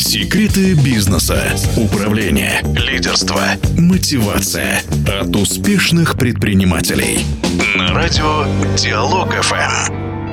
Секреты бизнеса, управления, лидерства, мотивация от успешных предпринимателей. На радио Диалог ФМ.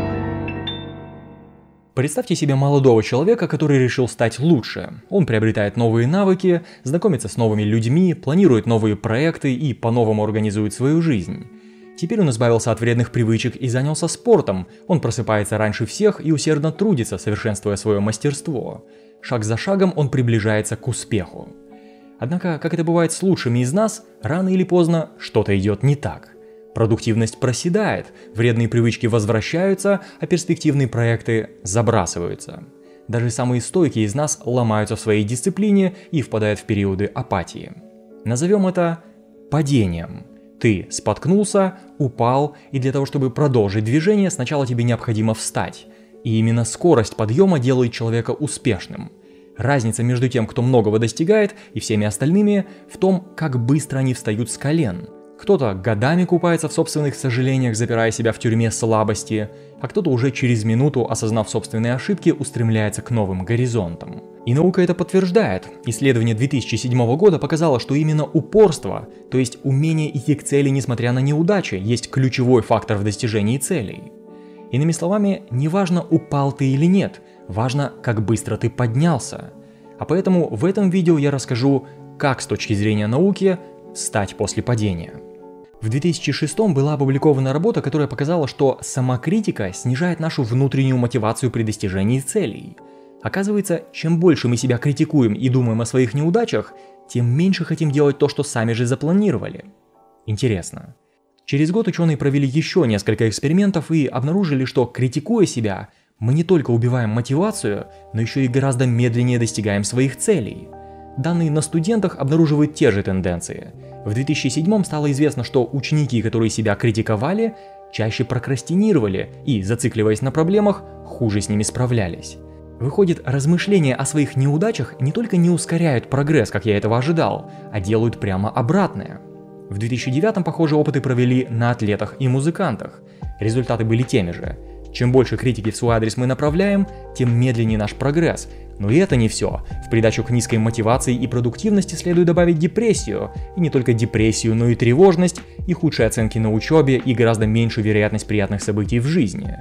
Представьте себе молодого человека, который решил стать лучше. Он приобретает новые навыки, знакомится с новыми людьми, планирует новые проекты и по-новому организует свою жизнь. Теперь он избавился от вредных привычек и занялся спортом. Он просыпается раньше всех и усердно трудится, совершенствуя свое мастерство. Шаг за шагом он приближается к успеху. Однако, как это бывает с лучшими из нас, рано или поздно что-то идет не так. Продуктивность проседает, вредные привычки возвращаются, а перспективные проекты забрасываются. Даже самые стойкие из нас ломаются в своей дисциплине и впадают в периоды апатии. Назовем это падением. Ты споткнулся, упал, и для того, чтобы продолжить движение, сначала тебе необходимо встать. И именно скорость подъема делает человека успешным. Разница между тем, кто многого достигает, и всеми остальными, в том, как быстро они встают с колен. Кто-то годами купается в собственных сожалениях, запирая себя в тюрьме слабости, а кто-то уже через минуту, осознав собственные ошибки, устремляется к новым горизонтам. И наука это подтверждает. Исследование 2007 года показало, что именно упорство, то есть умение идти к цели несмотря на неудачи, есть ключевой фактор в достижении целей. Иными словами, неважно, упал ты или нет, важно, как быстро ты поднялся. А поэтому в этом видео я расскажу, как с точки зрения науки встать после падения. В 2006 была опубликована работа, которая показала, что самокритика снижает нашу внутреннюю мотивацию при достижении целей. Оказывается, чем больше мы себя критикуем и думаем о своих неудачах, тем меньше хотим делать то, что сами же запланировали. Интересно. Через год ученые провели еще несколько экспериментов и обнаружили, что, критикуя себя, мы не только убиваем мотивацию, но еще и гораздо медленнее достигаем своих целей. Данные на студентах обнаруживают те же тенденции. В 2007 стало известно, что ученики, которые себя критиковали, чаще прокрастинировали и, зацикливаясь на проблемах, хуже с ними справлялись. Выходит, размышления о своих неудачах не только не ускоряют прогресс, как я этого ожидал, а делают прямо обратное. В 2009 похожие опыты провели на атлетах и музыкантах. Результаты были теми же. Чем больше критики в свой адрес мы направляем, тем медленнее наш прогресс. Но и это не все. В придачу к низкой мотивации и продуктивности следует добавить депрессию. И не только депрессию, но и тревожность, и худшие оценки на учебе, и гораздо меньшую вероятность приятных событий в жизни.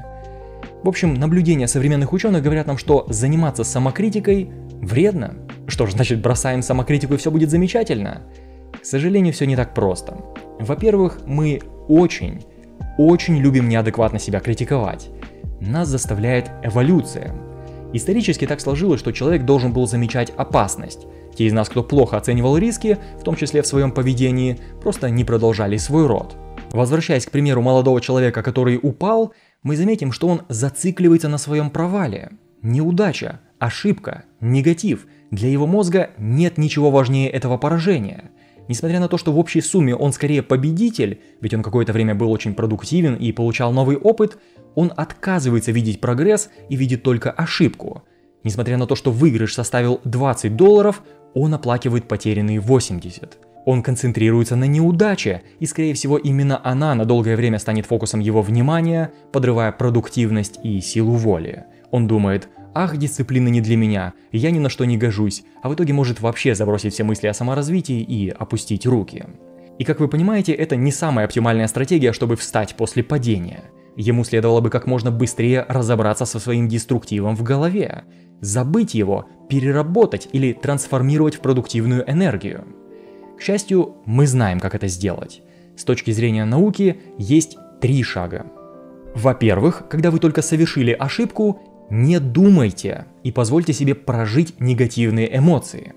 В общем, наблюдения современных ученых говорят нам, что заниматься самокритикой вредно. Что ж, значит, бросаем самокритику и все будет замечательно? К сожалению, все не так просто. Во-первых, мы очень любим неадекватно себя критиковать. Нас заставляет эволюция. Исторически так сложилось, что человек должен был замечать опасность. Те из нас, кто плохо оценивал риски, в том числе в своем поведении, просто не продолжали свой род. Возвращаясь к примеру молодого человека, который упал, мы заметим, что он зацикливается на своем провале. Неудача, ошибка, негатив. Для его мозга нет ничего важнее этого поражения. Несмотря на то, что в общей сумме он скорее победитель, ведь он какое-то время был очень продуктивен и получал новый опыт, он отказывается видеть прогресс и видит только ошибку. Несмотря на то, что выигрыш составил $20, он оплакивает потерянные 80. Он концентрируется на неудаче, и скорее всего именно она на долгое время станет фокусом его внимания, подрывая продуктивность и силу воли. Он думает: ах, дисциплина не для меня, я ни на что не гожусь, а в итоге может вообще забросить все мысли о саморазвитии и опустить руки. И как вы понимаете, это не самая оптимальная стратегия, чтобы встать после падения. Ему следовало бы как можно быстрее разобраться со своим деструктивом в голове, забыть его, переработать или трансформировать в продуктивную энергию. К счастью, мы знаем, как это сделать. С точки зрения науки есть 3 шага. Во-первых, когда вы только совершили ошибку, не думайте и позвольте себе прожить негативные эмоции.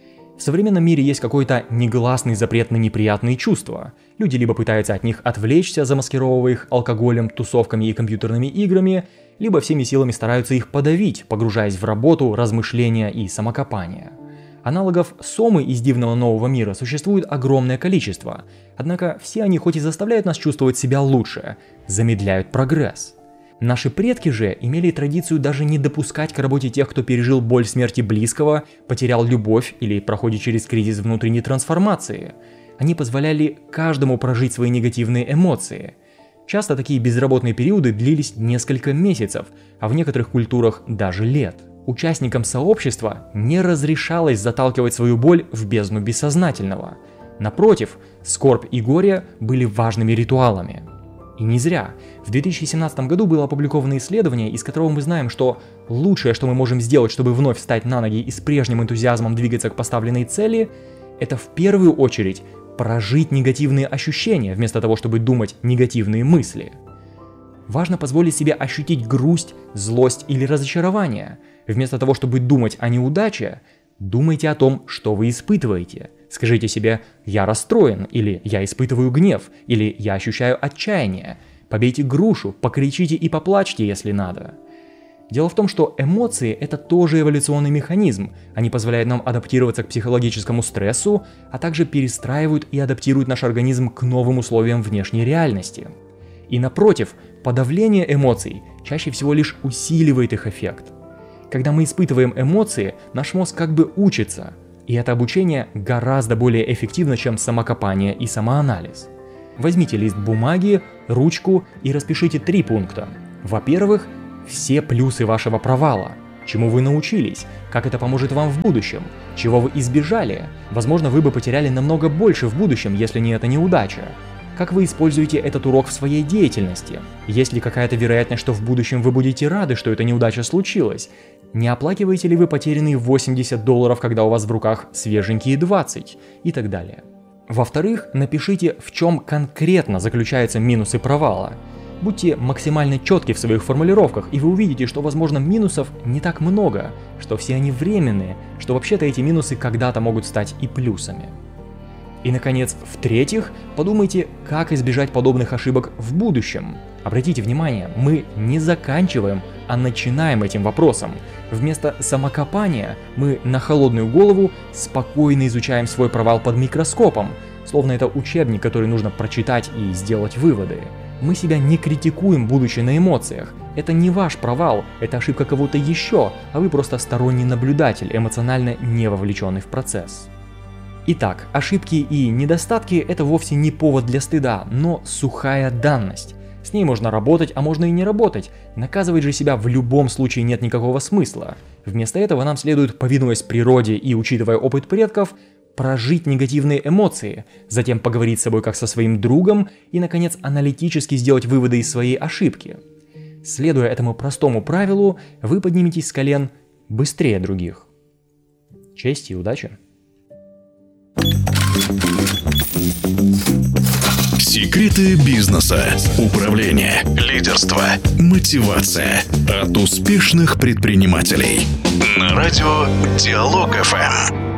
В современном мире есть какой-то негласный запрет на неприятные чувства. Люди либо пытаются от них отвлечься, замаскировывая их алкоголем, тусовками и компьютерными играми, либо всеми силами стараются их подавить, погружаясь в работу, размышления и самокопание. Аналогов сомы из дивного нового мира существует огромное количество, однако все они хоть и заставляют нас чувствовать себя лучше, замедляют прогресс. Наши предки же имели традицию даже не допускать к работе тех, кто пережил боль смерти близкого, потерял любовь или проходит через кризис внутренней трансформации. Они позволяли каждому прожить свои негативные эмоции. Часто такие безработные периоды длились несколько месяцев, а в некоторых культурах даже лет. участникам сообщества не разрешалось заталкивать свою боль в бездну бессознательного. Напротив, скорбь и горе были важными ритуалами. И не зря. В 2017 году было опубликовано исследование, из которого мы знаем, что лучшее, что мы можем сделать, чтобы вновь встать на ноги и с прежним энтузиазмом двигаться к поставленной цели, это в первую очередь прожить негативные ощущения, вместо того, чтобы думать негативные мысли. Важно позволить себе ощутить грусть, злость или разочарование. Вместо того, чтобы думать о неудаче, думайте о том, что вы испытываете. Скажите себе «я расстроен» или «я испытываю гнев» или «я ощущаю отчаяние». Побейте грушу, покричите и поплачьте, если надо. Дело в том, что эмоции – это тоже эволюционный механизм. Они позволяют нам адаптироваться к психологическому стрессу, а также перестраивают и адаптируют наш организм к новым условиям внешней реальности. И напротив, подавление эмоций чаще всего лишь усиливает их эффект. Когда мы испытываем эмоции, наш мозг как бы учится, и это обучение гораздо более эффективно, чем самокопание и самоанализ. Возьмите лист бумаги, ручку и распишите 3 пункта. Во-первых, все плюсы вашего провала. Чему вы научились, как это поможет вам в будущем, чего вы избежали. Возможно, вы бы потеряли намного больше в будущем, если не эта неудача. Как вы используете этот урок в своей деятельности? Есть ли какая-то вероятность, что в будущем вы будете рады, что эта неудача случилась? Не оплакиваете ли вы потерянные $80, когда у вас в руках свеженькие 20? И так далее. Во-вторых, напишите, в чем конкретно заключаются минусы провала. Будьте максимально четки в своих формулировках, и вы увидите, что, возможно, минусов не так много, что все они временные, что вообще-то эти минусы когда-то могут стать и плюсами. И, наконец, в-третьих, подумайте, как избежать подобных ошибок в будущем. Обратите внимание, мы не заканчиваем, а начинаем этим вопросом. Вместо самокопания мы на холодную голову спокойно изучаем свой провал под микроскопом, словно это учебник, который нужно прочитать и сделать выводы. Мы себя не критикуем, будучи на эмоциях. Это не ваш провал, это ошибка кого-то еще, а вы просто сторонний наблюдатель, эмоционально не вовлеченный в процесс. Итак, ошибки и недостатки – это вовсе не повод для стыда, но сухая данность. С ней можно работать, а можно и не работать. Наказывать же себя в любом случае нет никакого смысла. Вместо этого нам следует, повинуясь природе и учитывая опыт предков, прожить негативные эмоции, затем поговорить с собой как со своим другом и, наконец, аналитически сделать выводы из своей ошибки. Следуя этому простому правилу, вы подниметесь с колен быстрее других. Чести и удачи! Секреты бизнеса, управление, лидерство, мотивация от успешных предпринимателей. На радио Диалог ФМ.